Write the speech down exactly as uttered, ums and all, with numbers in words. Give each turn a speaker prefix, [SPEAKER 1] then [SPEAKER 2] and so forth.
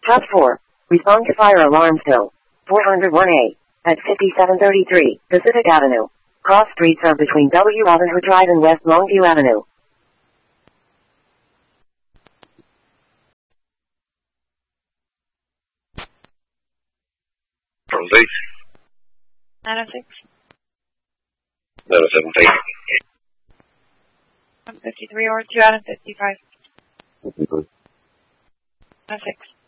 [SPEAKER 1] Task four. Respond to fire alarm still. four oh one A. At fifty-seven thirty-three Pacific Avenue. Cross streets are between W. Robin Hood Drive and West Longview Avenue.
[SPEAKER 2] From base.
[SPEAKER 3] nine oh six.
[SPEAKER 2] nine oh seven base.
[SPEAKER 3] one fifty-three or two out of fifty-five.
[SPEAKER 2] fifty-five.
[SPEAKER 3] nine oh six.